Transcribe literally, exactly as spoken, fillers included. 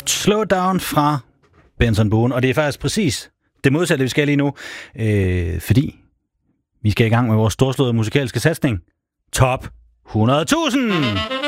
Slow It Down fra Benson Boone, og det er faktisk præcis det modsatte, vi skal lige nu, øh, fordi vi skal i gang med vores storslåede musikalske satsning. Top hundrede tusind!